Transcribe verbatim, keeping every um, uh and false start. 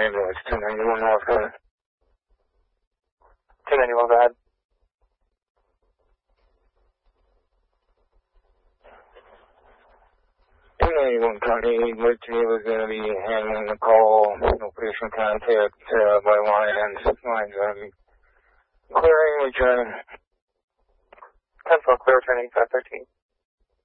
Ambulance two ninety-one North, go ahead. two ninety-one, go ahead. two ninety-one County, Liberty was going to be handling the call. No patient contact uh, by line ends. Line's going to be clearing, returning. ten four, clear, returning five thirteen.